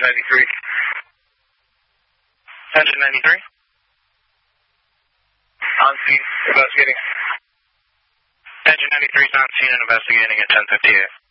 93. Engine 93. On scene, investigating. Engine 93 is on scene and investigating at 1058.